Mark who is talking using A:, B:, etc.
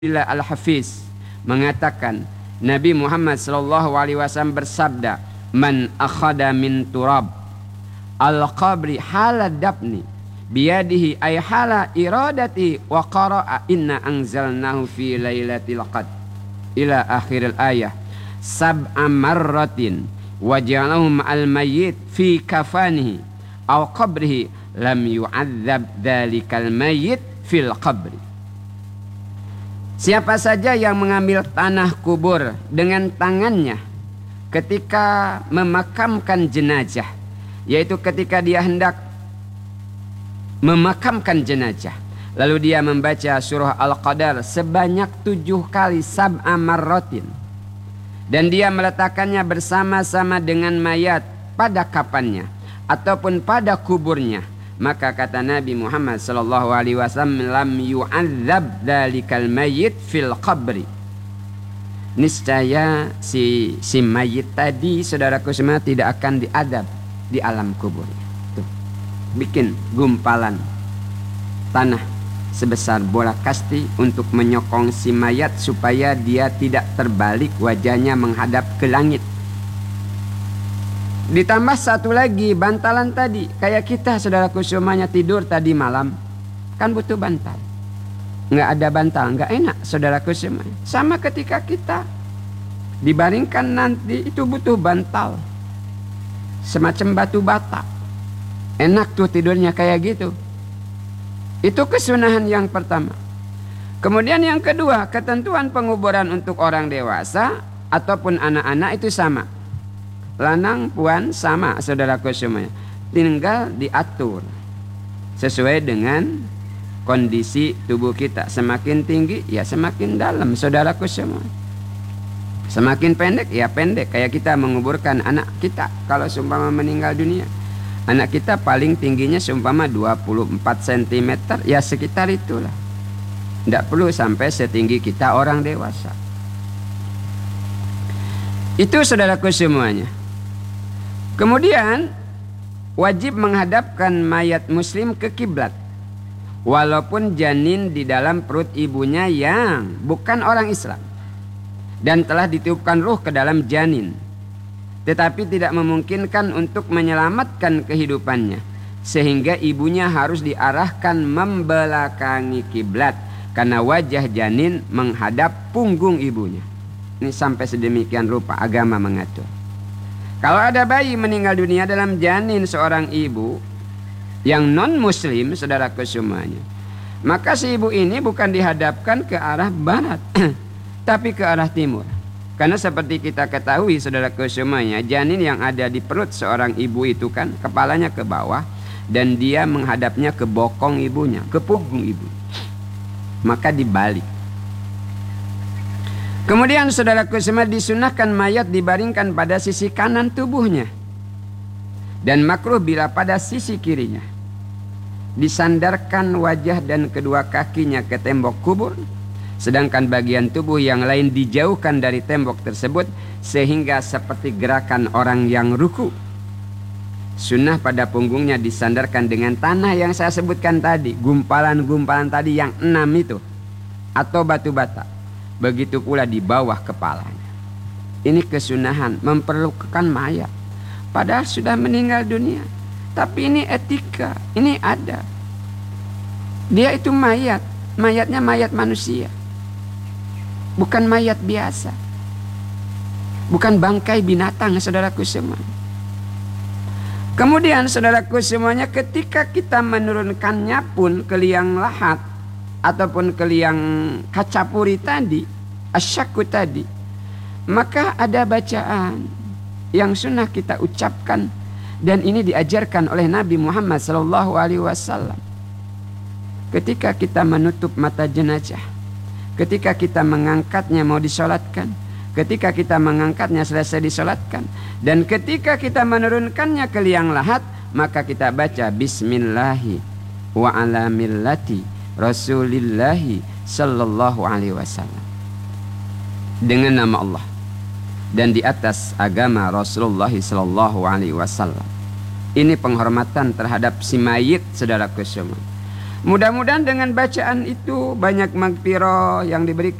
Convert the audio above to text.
A: Al-Hafiz mengatakan Nabi Muhammad SAW bersabda, "Man akhada min turab al-qabri hala dabni biyadihi ay hala iradati wa qara'a inna anzalnahu fi lailatul qadr ila akhir al-ayah sab'a marratin wa ja'alahum al-mayyit fi kafanihi aw qabrihi lam yu'adzab dhalikal mayyit fil qabri." Siapa saja yang mengambil tanah kubur dengan tangannya ketika memakamkan jenazah, yaitu ketika dia hendak memakamkan jenazah, lalu dia membaca surah Al-Qadar sebanyak 7 kali sab'a marratin, dan dia meletakkannya bersama-sama dengan mayat pada kapannya ataupun pada kuburnya, maka kata Nabi Muhammad SAW, lam yu'adzab dalikal mayyit fil qabri. Niscaya si mayit tadi, saudaraku semua, tidak akan diadab di alam kuburnya. Tuh, bikin gumpalan tanah sebesar bola kasti untuk menyokong si mayat supaya dia tidak terbalik wajahnya menghadap ke langit. Ditambah satu lagi bantalan tadi. Kayak kita, saudaraku semuanya, tidur tadi malam kan butuh bantal. Nggak ada bantal nggak enak, saudaraku semuanya. Sama ketika kita dibaringkan nanti itu butuh bantal, semacam batu bata. Enak tuh tidurnya kayak gitu. Itu kesunahan yang pertama. Kemudian yang kedua, ketentuan penguburan untuk orang dewasa ataupun anak-anak itu sama. Lanang puan sama, saudaraku semuanya. Tinggal diatur sesuai dengan kondisi tubuh kita. Semakin tinggi ya semakin dalam, saudaraku semua. Semakin pendek ya pendek. Kayak kita menguburkan anak kita, kalau seumpama meninggal dunia, anak kita paling tingginya seumpama 24 cm, ya sekitar itulah. Tidak perlu sampai setinggi kita orang dewasa. Itu, saudaraku semuanya. Kemudian wajib menghadapkan mayat muslim ke kiblat, walaupun janin di dalam perut ibunya yang bukan orang Islam dan telah ditiupkan ruh ke dalam janin, tetapi tidak memungkinkan untuk menyelamatkan kehidupannya, sehingga ibunya harus diarahkan membelakangi kiblat karena wajah janin menghadap punggung ibunya. Ini sampai sedemikian rupa agama mengatur. Kalau ada bayi meninggal dunia dalam janin seorang ibu yang non muslim, saudaraku semuanya, maka si ibu ini bukan dihadapkan ke arah barat tapi ke arah timur. Karena seperti kita ketahui, saudaraku semuanya, janin yang ada di perut seorang ibu itu kan kepalanya ke bawah dan dia menghadapnya ke bokong ibunya, ke punggung ibu. Maka dibalik. Kemudian, saudaraku semua, disunahkan mayat dibaringkan pada sisi kanan tubuhnya dan makruh bila pada sisi kirinya. Disandarkan wajah dan kedua kakinya ke tembok kubur, sedangkan bagian tubuh yang lain dijauhkan dari tembok tersebut sehingga seperti gerakan orang yang ruku. Sunnah pada punggungnya disandarkan dengan tanah yang saya sebutkan tadi, gumpalan-gumpalan tadi yang 6 itu, atau batu bata. Begitu pula di bawah kepalanya. Ini kesunahan memperlukan mayat, padahal sudah meninggal dunia. Tapi ini etika, ini ada. Dia itu mayat, mayatnya mayat manusia, bukan mayat biasa, bukan bangkai binatang, saudaraku semua. Kemudian, saudaraku semuanya, ketika kita menurunkannya pun ke liang lahat ataupun ke liang kacapuri tadi, asyakku tadi, maka ada bacaan yang sunnah kita ucapkan, dan ini diajarkan oleh Nabi Muhammad SAW. Ketika kita menutup mata jenazah, ketika kita mengangkatnya mau disolatkan, ketika kita mengangkatnya selesai disolatkan, dan ketika kita menurunkannya ke liang lahat, maka kita baca Bismillahi wa ala millati Rasulillahi sallallahu alaihi wasallam, dengan nama Allah dan di atas agama Rasulullah sallallahu alaihi wasallam. Ini penghormatan terhadap si mayit, saudaraku semua. Mudah-mudahan dengan bacaan itu banyak magfirah yang diberikan